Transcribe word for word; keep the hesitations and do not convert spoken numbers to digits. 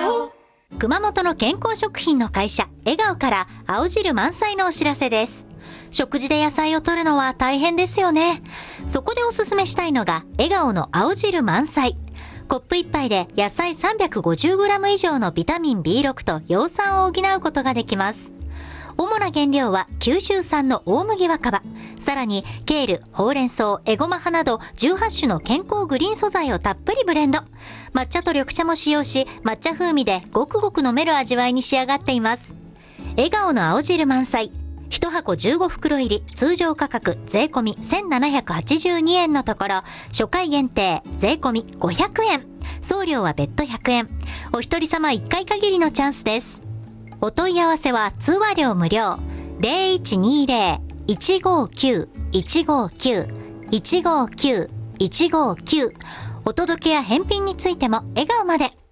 熊本の健康食品の会社笑顔から青汁満載のお知らせです。食事で野菜を摂るのは大変ですよね。そこでおすすめしたいのが笑顔の青汁満載。コップ一杯で野菜 さんびゃくごじゅうグラム 以上のビタミン ビーろく と葉酸を補うことができます。主な原料は九州産の大麦若葉、さらにケール、ほうれん草、エゴマ葉などじゅうはち種の健康グリーン素材をたっぷりブレンド。抹茶と緑茶も使用し、抹茶風味でごくごく飲める味わいに仕上がっています。笑顔の青汁満載。いち箱じゅうご袋入り、通常価格税込みせんななひゃくはちじゅうにえんのところ、初回限定税込みごひゃくえん。送料は別途ひゃくえん。お一人様いっかい限りのチャンスです。お問い合わせは通話料無料 ゼロいちにゼロ いちごきゅう いちごきゅう いちごきゅう いちごきゅう。お届けや返品についても笑顔まで。